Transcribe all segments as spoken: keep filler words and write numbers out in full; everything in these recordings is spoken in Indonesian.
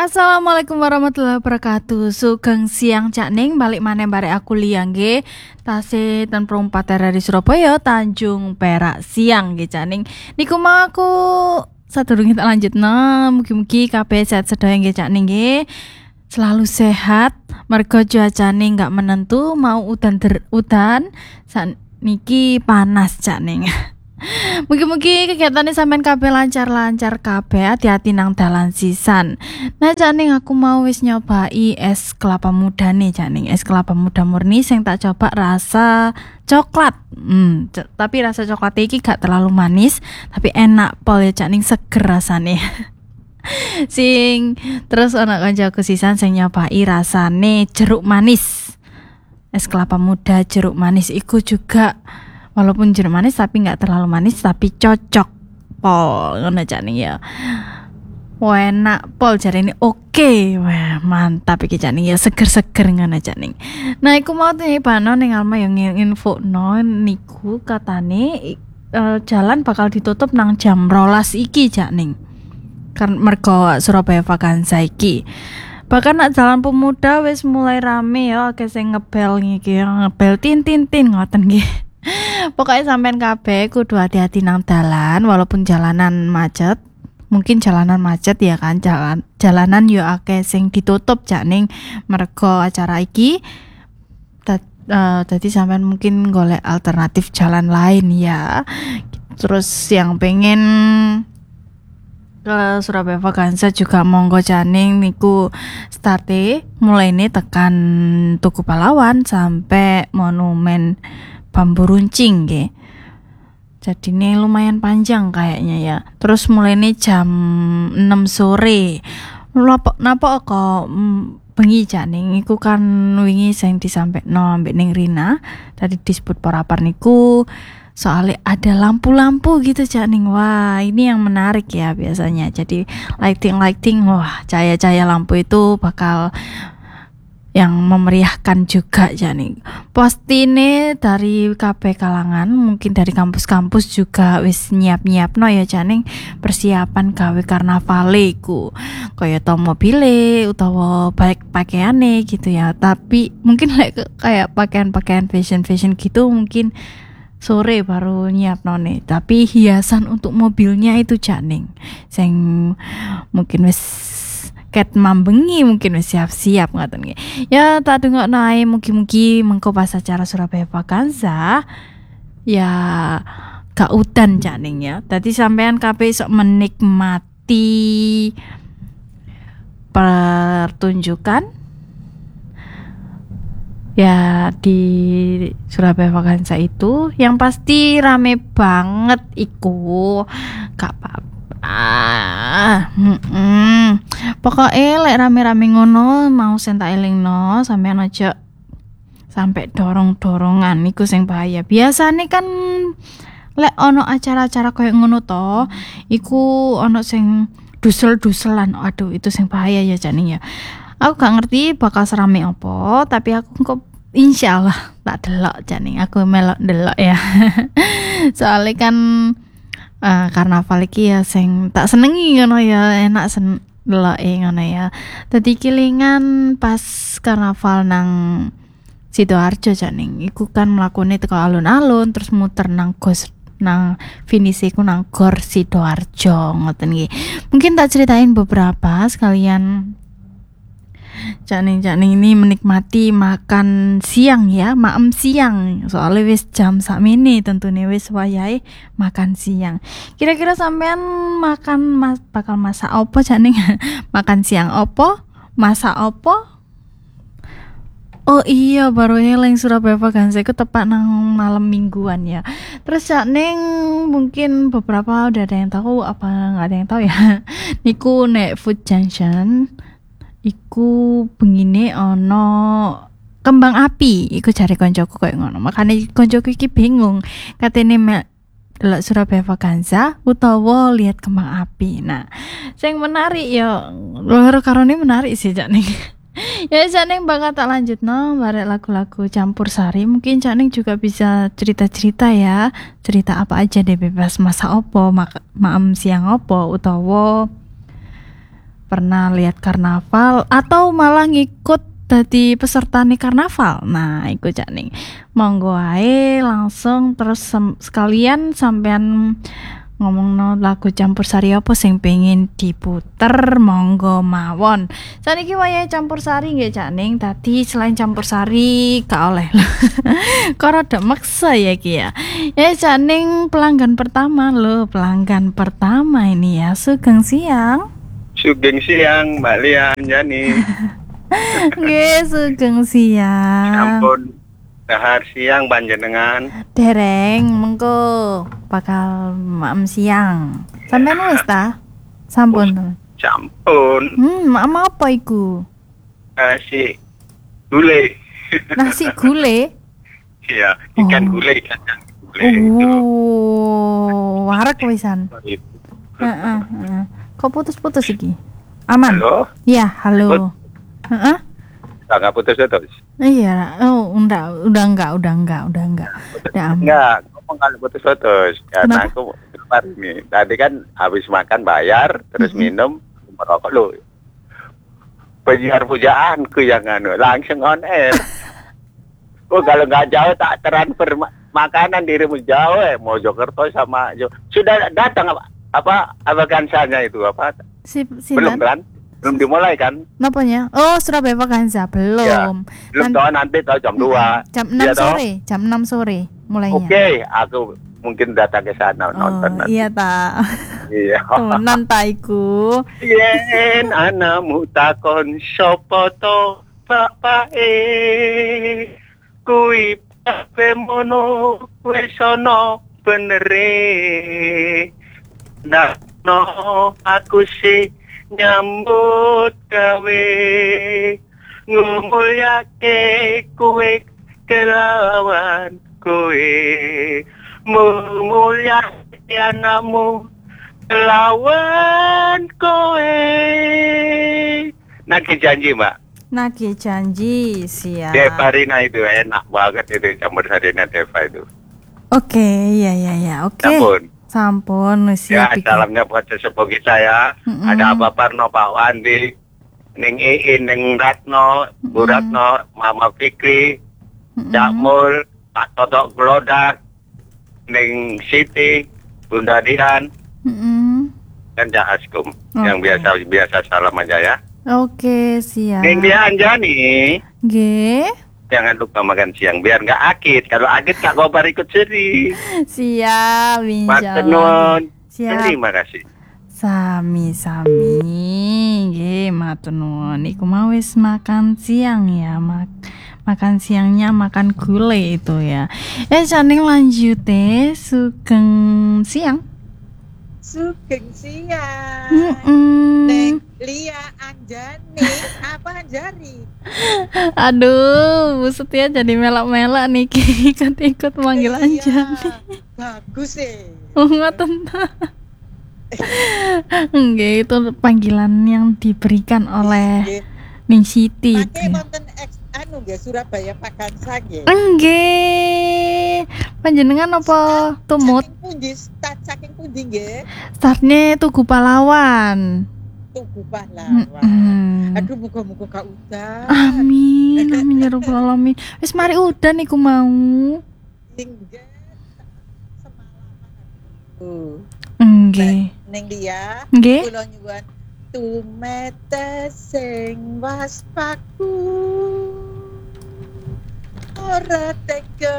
Assalamualaikum warahmatullahi wabarakatuh. Sugeng siang Cak Ning, balik maneh barek aku Liang nggih. Tasih ten Perumpat dari Surabaya, Tanjung Perak siang nggih Cak Ning. Niku mau aku sadurunge tak lanjutno, mugi-mugi kabeh sehat sedaya nggih Cak Ning nggih. Selalu sehat, mergo cuacane enggak menentu, mau udan der, udan niki panas Cak Ning. Mugi-mugi kegiatannya sampean kabeh lancar-lancar kabeh, hati-hati nang dalan sisan. Nah Cak Ning, aku mau wis nyobai es kelapa muda nih Cak Ning. Es kelapa muda murni sing tak coba rasa coklat. Hmm, c- tapi rasa coklat iki gak terlalu manis, tapi enak pol ya Cak Ning, seger rasane. Sing terus ana kancaku sisan sing nyobai rasane jeruk manis. Es kelapa muda jeruk manis iku juga walaupun jeruk manis tapi nggak terlalu manis, tapi cocok pol ngono Cak Ning ya. Wah enak pol jarine oke. Wah mantap iki Cak Ning ya, seger-seger ngono Cak Ning. Nah iku mau nyibano ning Alma yang infono niku katane uh, jalan bakal ditutup nang jam rolas iki Cak Ning. Kan mergo Surabaya Vakansa iki. Bahkan nak jalan pemuda wis mulai rame ya, akeh sing ngebel iki, ngebel tin tin tin ngoten nggih. Pokoknya sampean kabeh kudu hati-hati nang dalan, walaupun jalanan macet. Mungkin jalanan macet ya kan, jalan jalanan yo akeh sing ditutup Cak Ning mergo acara iki. Tadi uh, sampean mungkin golek alternatif jalan lain ya. Terus yang pengen ke Surabaya Vakansa juga monggo Cak Ning niku starte mulai ini tekan Tugu Pahlawan sampai Monumen Bambu Runcing nggih. Jadi ini lumayan panjang kayaknya ya. Terus mulai ini jam enam sore. Napa napa kok mm, bengi Cak Ning iku kan wingi sing disampekno ambek ning Rina tadi disebut porapar niku soalnya ada lampu-lampu gitu Cak Ning. Wah ini yang menarik ya biasanya. Jadi lighting-lighting, wah cahaya-cahaya lampu itu bakal yang memeriahkan juga Cak Ning. Postine dari K P kalangan, mungkin dari kampus-kampus juga wis nyiap-nyiapno ya Cak Ning persiapan gawe karnavale iku. Kaya to mobile utawa baik pakaiane gitu ya. Tapi mungkin like, kayak pakaian-pakaian fashion-fashion gitu mungkin sore baru nyiapno nih. Tapi hiasan untuk mobilnya itu Cak Ning sing mungkin wis ket mambengi, mungkin wis siap-siap ngoten nggih. Ya tak dongokno ae mugi-mugi mengko pas acara Surabaya Vakansa ya gak udan Cak Ning ya. Dadi sampean kabeh sok menikmati pertunjukan ya di Surabaya Vakansa itu. Yang pasti rame banget iku, gak apa-apa. Ah, mm-mm. Pokoknya lek rame-rame ngono mau sen tak elingno sampean aja sampai dorong-dorongan iku sing bahaya. Biasane kan lek ono acara-acara koyo ngono to, iku ono sing dusel-duselan. Aduh, itu sing bahaya ya Cak Ning ya. Aku gak ngerti bakal serame apa, tapi aku kok insyaallah tak delok Cak Ning. Aku melok delok ya. Soalnya kan Uh, karnaval iki ya sing tak senengi ngono ya, enak sen deloke ngono ya. Dadi kilingan pas karnaval nang Sidoarjo Cak Ning iku kan mlakune teko alun-alun terus muter nang gos nang finish iku nang Gor Sidoarjo ngoten nggih. Mungkin tak ceritain beberapa sekalian Cak Ning Cak Ning ini menikmati makan siang ya, maem siang. Soalnya wis jam sakmene tentune wis wayahe makan siang. Kira-kira sampean makan mas, bakal masak opo Cak Ning? Makan siang opo? Masak opo? Oh iya, baru eling Surabaya Vakansa iku tepat nang malam mingguan ya. Terus Cak Ning mungkin beberapa udah ada yang tahu apa nggak ada yang tahu ya. Niku nek Food Junction iku bengine ono kembang api, iku jare koncoku koyo ngono. Makane koncoku iki bingung, katene delok Surabaya Vakansa utawa lihat kembang api. Nah, sing menarik ya loro karone menarik sih Cak Ning. Ya Cak Ning bakal tak lanjutno barek lagu-lagu campur sari. Mungkin Cak Ning juga bisa cerita-cerita ya, cerita apa aja deh, bebas masak opo, mak- maem siang opo utawa pernah lihat karnaval atau malah ngikut dadi peserta nih karnaval. Nah, iku Cak Ning. Monggo ae langsung terus sem- sekalian sampean ngomongno lagu campursari apa sing pengen diputer, monggo mawon. Saniki wayahe campursari nggih Cak Ning. Dadi selain campursari gak oleh. Kok rada maksa ya iki ya. Ya Cak Ning pelanggan pertama loh, pelanggan pertama ini ya. Sugeng siang. Sugeng siang Mbak Lia Anjani. Nggih, sugeng siang. Ampun, dahar siang panjenengan. Dereng mengko bakal maem siang. Sampeyan wis ta? Sampun. Sampun. Hmm, maem apa iku? Nasi gulai. Nasi gulai? Iya, ikan Oh. gulai, ikan gulai itu. Oh, warak wisan. Heeh, heeh. Kok putus-putus iki? Aman? Halo? Iya, halo. Heeh. Enggak putus-putus. Iya, oh, udah, udah enggak, udah enggak, udah enggak. Udah aman. Enggak, ngomong kalau putus-putus. Karena Kenapa? aku kemarin nih, tadi kan habis makan bayar, terus Mm-mm. minum, merokok lu. Penyiar pujaanku yang anu, langsung on air. Oh, kalau nggak jauh tak transfer ma- makanan dirimu jauh eh Mojokerto sama Jo- sudah datang apa apa avansanya itu apa Si, belum sinten? kan belum dimulai kan Napanya? Oh, Surabaya Vakansa belum. belum Nan- tahu nanti tahu jam dua Jam enam Iya toh? sore, jam enam sore mulainya. Oke aku mungkin datang ke sana nonton Oh, nanti iya ta. iya Temenan ta iku. yen anamu takon sapa to bapak e kuwi bape mono wis ana benere nah no aku sih nyambut gawe ngumulyake kuwe kelawan kuwe mumulyake anakmu kelawan kowe nagih janji mbak Nagih janji siap. Deva Rina itu enak banget itu campur sarinya Deva itu Oke, ya ya ya. Oke. Sampun Sampun wis ya siap iki. salamnya buat sesepuh kita ya Mm-mm. ada apa Parno Pak Wandi Ning Iin Ning Ratno Bu Mm-mm. Ratno Mama Fikri Mm-mm. Cak Mul Pak Toto Glodak Ning Siti Bunda Dian Mm-mm. dan Cak Askum Oke. yang biasa biasa salam aja ya Oke, siap. Ning dia Anjani Nggih. jangan lupa makan siang biar nggak akit kalau akit Kak Gobar ikut seri Siap, insyaallah. Matenun Siap. terima kasih Sami-sami. Nggih, matur nuwun. Iku mau wis makan siang ya, mak makan siangnya makan gulai itu ya. Eh, Caning lanjut deh, sugeng siang. Sugeng siang. Mm-mm. Neng Lia Anjani apa Anjani? Aduh, Bu Setia jadi melak-melak nih ikut-ikut manggil Iya, Anjani. bagus eh. Oh, ngoten. Enggak, itu panggilan yang diberikan oleh Nggih. Ning Siti. itu Pakai ya. wonten ex anu nggih Surabaya Pakansa nggih. Enggak, panjenengan apa tumut? Saking pundi start saking pundi nggih? Startnya Tugu Pahlawan. Tugu Pahlawan. Mm-mm. Aduh muga-muga gak udah. Amin, amin ya rabbal alamin. Wis mari udan iku mau. Nggih. Semalaman. Enggak. Neng Lia. Nggih. Kula nyuwun tumete sing waspaku ora tega.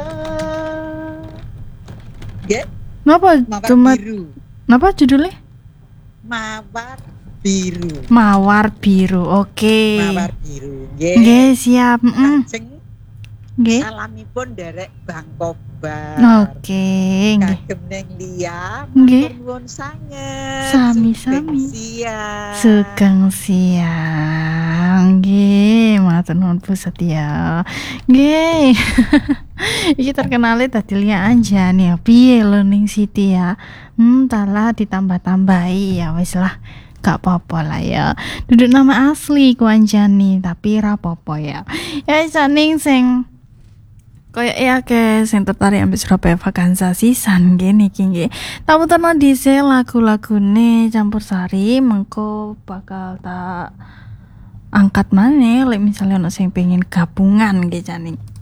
Nggih, Napa mawar cuma biru. napa judulnya? Mawar biru. Mawar Biru. Oke. Mawar biru. Nggih. Nggih, siap. Heeh. Lajeng Nggih. salamipun derek Bang Kobar. Oke, nggih. Kagem Neng Lia, Nggih. matur nuwun sanget. Sami-sami. Sugeng siang. Sugeng siang. Nggih, matur nuwun Bu Setia. Nggih. Iki terkenale dadi Lia Anjani ya. Piye lho Ning Siti ya? Hmm, talah ditambah-tambahi ya wis lah. Gak apa-apa lah ya. Duduk nama asli ku Anjani, tapi ra apa-apa ya. Ya Caning sing Kayak ya ke sing tertarik ambek Surabaya Vakansa sisan gini iki nggih. Tak puterno dhisik lagu-lagune Campursari mengko bakal tak angkat maneh lek misalnya ono sing pengen gabungan nggih jane.